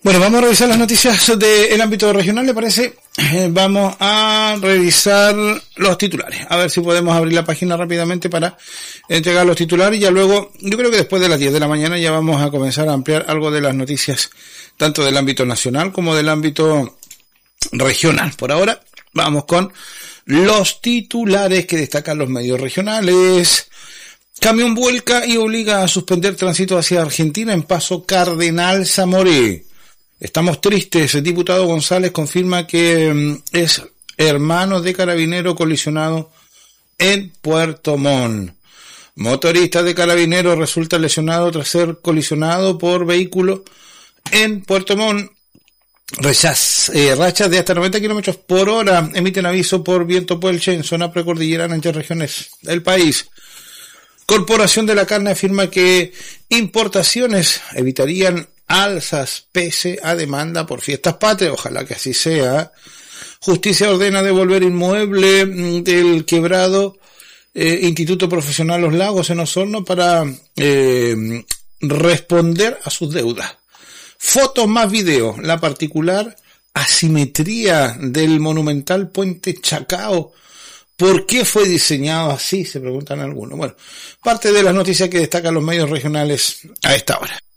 Bueno, vamos a revisar las noticias del ámbito regional, ¿le parece? Vamos a revisar los titulares. A ver si podemos abrir la página rápidamente para entregar los titulares. Y ya luego, yo creo que después de las 10 de la mañana ya vamos a comenzar a ampliar algo de las noticias, tanto del ámbito nacional como del ámbito regional. Por ahora, vamos con los titulares que destacan los medios regionales. Camión vuelca y obliga a suspender tránsito hacia Argentina en paso Cardenal Zamoré. Estamos tristes. El diputado González confirma que es hermano de carabinero colisionado en Puerto Montt. Motorista de carabinero resulta lesionado tras ser colisionado por vehículo en Puerto Montt. Rachas de hasta 90 kilómetros por hora emiten aviso por viento puelche en zona precordillerana entre regiones del país. Corporación de la Carne afirma que importaciones evitarían alzas pese a demanda por fiestas patrias. Ojalá que así sea. Justicia ordena devolver inmueble del quebrado Instituto Profesional Los Lagos en Osorno para responder a sus deudas. Fotos más video. La particular asimetría del monumental puente Chacao. ¿Por qué fue diseñado así? Se preguntan algunos. Bueno, parte de las noticias que destacan los medios regionales a esta hora.